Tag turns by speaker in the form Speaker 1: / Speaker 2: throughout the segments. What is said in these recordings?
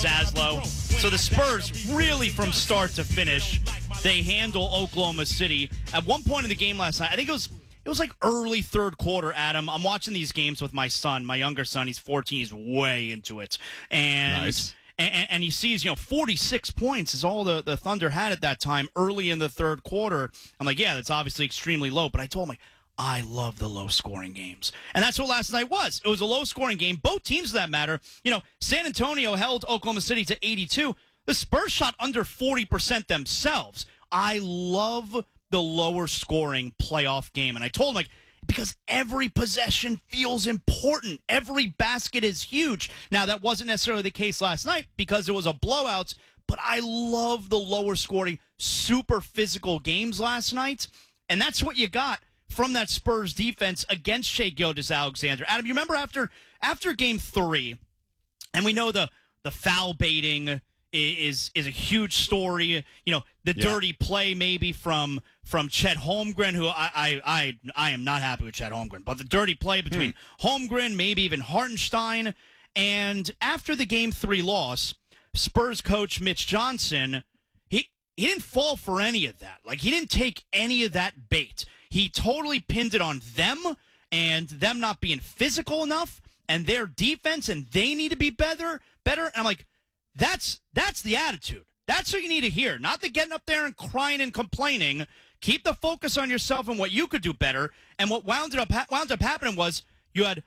Speaker 1: Zaslow. So the Spurs, really from start to finish, they handle Oklahoma City. At one point in the game last night, I think it was like early third quarter, Adam. I'm watching these games with my son, my younger son. He's 14. He's way into it. And
Speaker 2: nice.
Speaker 1: And he sees, 46 points is all the Thunder had at that time early in the third quarter. I'm like, yeah, that's obviously extremely low. But I told him, I love the low-scoring games. And that's what last night was. It was a low-scoring game. Both teams, for that matter. San Antonio held Oklahoma City to 82. The Spurs shot under 40% themselves. I love the lower-scoring playoff game. And I told him, because every possession feels important. Every basket is huge. Now, that wasn't necessarily the case last night because it was a blowout, but I love the lower-scoring, super physical games last night. And that's what you got from that Spurs defense against Shai Gilgeous-Alexander. Adam, you remember after Game 3, and we know the foul baiting is a huge story. The dirty play maybe from Chet Holmgren, who I am not happy with Chet Holmgren, but the dirty play between Holmgren, maybe even Hartenstein. And after the Game 3 loss, Spurs coach Mitch Johnson, he didn't fall for any of that. He didn't take any of that bait. He totally pinned it on them and them not being physical enough and their defense, and they need to be better. And I'm like, that's the attitude. That's what you need to hear. Not the getting up there and crying and complaining. Keep the focus on yourself and what you could do better. And what wound up happening was you had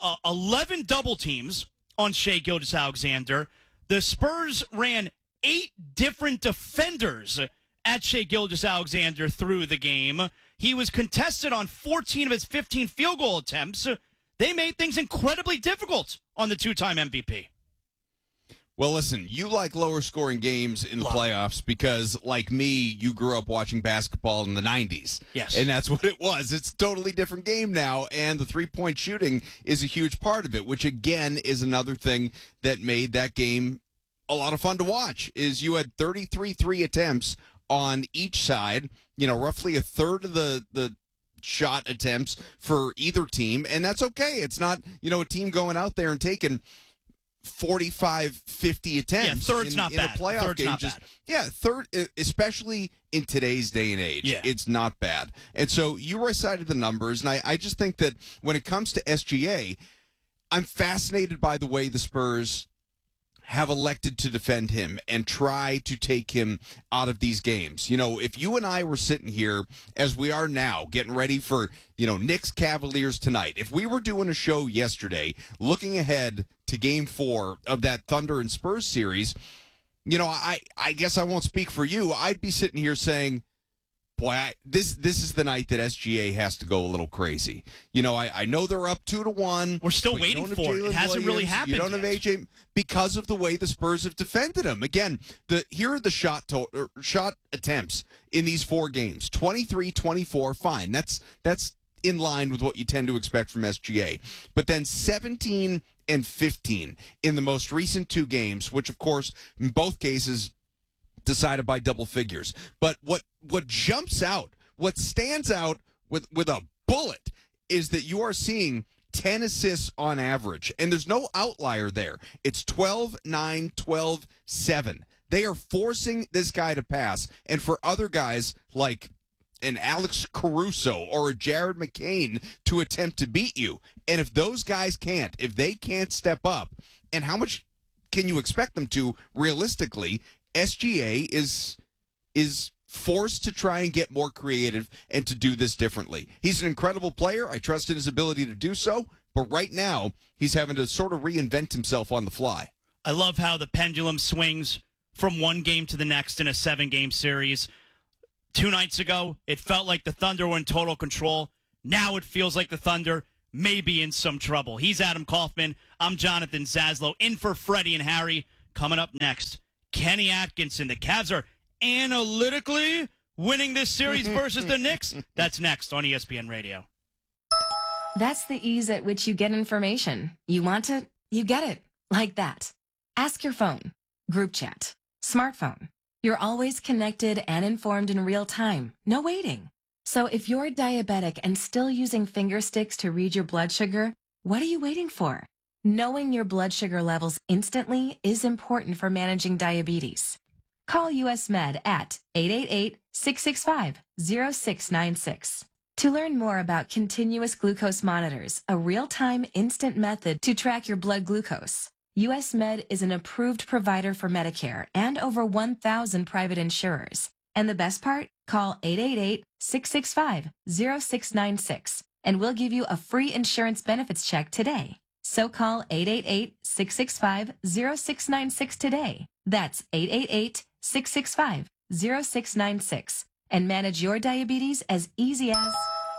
Speaker 1: 11 double teams on Shai Gilgeous-Alexander. The Spurs ran 8 different defenders at Shai Gilgeous-Alexander through the game. He was contested on 14 of his 15 field goal attempts. They made things incredibly difficult on the two-time MVP.
Speaker 2: Well, listen, you like lower scoring games in the playoffs because, like me, you grew up watching basketball in the 90s.
Speaker 1: Yes.
Speaker 2: And that's what it was. It's a totally different game now, and the three-point shooting is a huge part of it, which, again, is another thing that made that game a lot of fun to watch, is you had 33 three attempts on each side, roughly a third of the shot attempts for either team, and that's okay. It's not, a team going out there and taking 45, 50 attempts.
Speaker 1: Yeah, third's not
Speaker 2: in
Speaker 1: bad.
Speaker 2: a playoff
Speaker 1: Third's
Speaker 2: game.
Speaker 1: not bad.
Speaker 2: Yeah, third, especially in today's day and age, it's not bad. And so you recited the numbers, and I just think that when it comes to SGA, I'm fascinated by the way the Spurs have elected to defend him and try to take him out of these games. If you and I were sitting here as we are now, getting ready for, Knicks Cavaliers tonight, if we were doing a show yesterday looking ahead to Game 4 of that Thunder and Spurs series, I guess I won't speak for you. I'd be sitting here saying, boy, this is the night that SGA has to go a little crazy. I know they're up 2-1.
Speaker 1: We're still waiting for it. It hasn't really happened.
Speaker 2: You don't have AJ because of the way the Spurs have defended him. Again, here are the shot attempts in these 4 games. 23, 24, fine. That's in line with what you tend to expect from SGA. But then 17 and 15 in the most recent 2 games, which of course in both cases decided by double figures. But what jumps out, what stands out with a bullet is that you are seeing 10 assists on average, and there's no outlier there. It's 12-9, 12-7. They are forcing this guy to pass, and for other guys like an Alex Caruso or a Jared McCain to attempt to beat you. And if those guys can't, if they can't step up, and how much can you expect them to realistically, SGA is forced to try and get more creative and to do this differently. He's an incredible player. I trust in his ability to do so. But right now, he's having to sort of reinvent himself on the fly.
Speaker 1: I love how the pendulum swings from one game to the next in a 7-game series. 2 nights ago, it felt like the Thunder were in total control. Now it feels like the Thunder may be in some trouble. He's Adam Kaufman. I'm Jonathan Zaslow, in for Freddie and Harry. Coming up next, Kenny Atkinson. The Cavs are analytically winning this series versus the Knicks. That's next on ESPN Radio.
Speaker 3: That's the ease at which you get information. You want it, you get it. Like that. Ask your phone. Group chat. Smartphone. You're always connected and informed in real time. No waiting. So if you're diabetic and still using finger sticks to read your blood sugar, what are you waiting for? Knowing your blood sugar levels instantly is important for managing diabetes. Call US Med at 888-665-0696. To learn more about continuous glucose monitors, a real-time instant method to track your blood glucose, US Med is an approved provider for Medicare and over 1,000 private insurers. And the best part? Call 888-665-0696 and we'll give you a free insurance benefits check today. So call 888-665-0696 today. That's 888-665-0696 and manage your diabetes as easy as...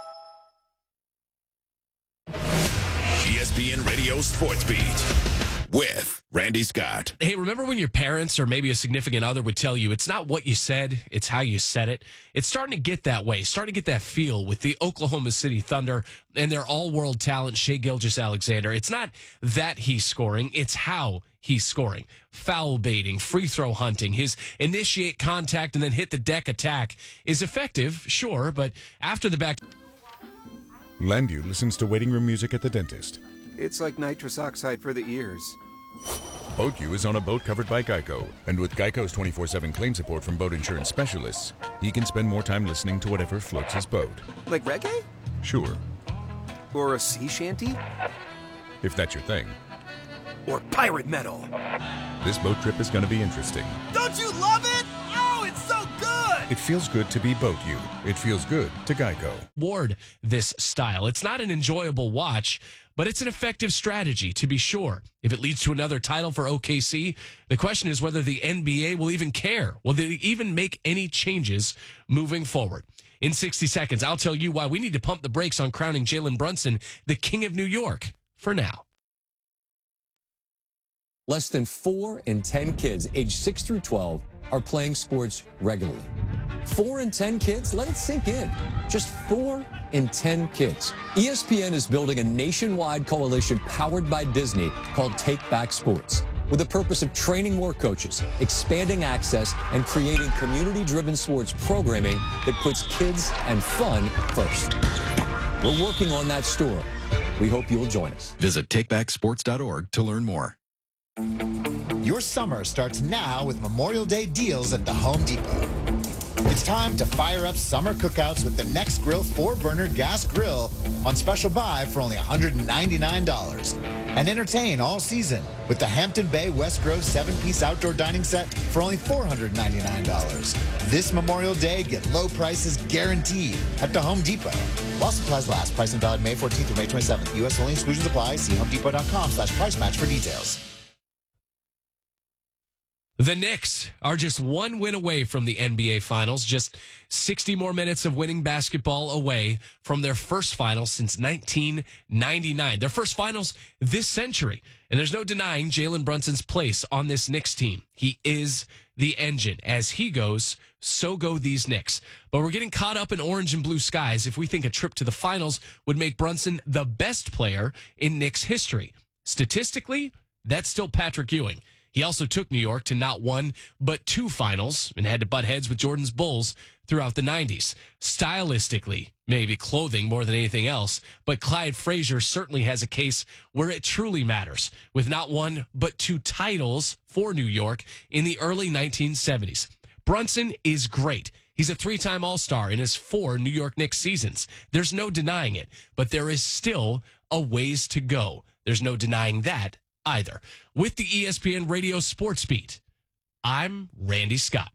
Speaker 4: ESPN Radio Sports Beat with Randy Scott.
Speaker 5: Hey, remember when your parents or maybe a significant other would tell you it's not what you said, it's how you said it? It's starting to get that way, starting to get that feel with the Oklahoma City Thunder and their all-world talent, Shai Gilgeous-Alexander. It's not that he's scoring, it's how he's scoring. Foul baiting, free throw hunting, his initiate contact and then hit the deck attack is effective, sure, but after the back...
Speaker 6: Landu listens to waiting room music at the dentist.
Speaker 7: It's like nitrous oxide for the ears.
Speaker 6: BoatU is on a boat covered by Geico, and with Geico's 24/7 claim support from boat insurance specialists, he can spend more time listening to whatever floats his boat.
Speaker 7: Like reggae?
Speaker 6: Sure,
Speaker 7: Or a sea shanty?
Speaker 6: if that's your thing.
Speaker 7: Or pirate metal?
Speaker 6: This boat trip is going to be interesting.
Speaker 8: Don't you love it? Oh, it's so good!
Speaker 6: It feels good to be BoatU. It feels good to Geico.
Speaker 5: Ward this style. It's not an enjoyable watch, but it's an effective strategy, to be sure. If it leads to another title for OKC, the question is whether the NBA will even care. Will they even make any changes moving forward? In 60 seconds, I'll tell you why we need to pump the brakes on crowning Jalen Brunson the King of New York for now.
Speaker 9: Less than 4 in 10 kids aged 6 through 12 are playing sports regularly. 4 in 10 kids? Let it sink in. Just 4 in 10 kids. ESPN is building a nationwide coalition powered by Disney called Take Back Sports, with the purpose of training more coaches, expanding access, and creating community-driven sports programming that puts kids and fun first. We're working on that story. We hope you'll join us.
Speaker 10: Visit takebacksports.org to learn more.
Speaker 11: Your summer starts now with Memorial Day deals at the Home Depot. It's time to fire up summer cookouts with the Nextgrill 4-burner gas grill on special buy for only $199. And entertain all season with the Hampton Bay West Grove 7-piece outdoor dining set for only $499. This Memorial Day, get low prices guaranteed at the Home Depot. While supplies last, pricing valid May 14th through May 27th. U.S. only, exclusions apply. See homedepot.com/price match for details.
Speaker 5: The Knicks are just one win away from the NBA Finals, just 60 more minutes of winning basketball away from their first finals since 1999. Their first finals this century. And there's no denying Jalen Brunson's place on this Knicks team. He is the engine. As he goes, so go these Knicks. But we're getting caught up in orange and blue skies if we think a trip to the finals would make Brunson the best player in Knicks history. Statistically, that's still Patrick Ewing. He also took New York to not one, but 2 finals and had to butt heads with Jordan's Bulls throughout the 90s. Stylistically, maybe clothing more than anything else, but Clyde Frazier certainly has a case where it truly matters, with not one, but 2 titles for New York in the early 1970s. Brunson is great. He's a 3-time All-Star in his 4 New York Knicks seasons. There's no denying it, but there is still a ways to go. There's no denying that either. With the ESPN Radio Sports Beat, I'm Randy Scott.